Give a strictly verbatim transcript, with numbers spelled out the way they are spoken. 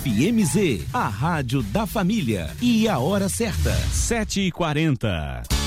F M Z, a rádio da família. E a hora certa, sete e quarenta.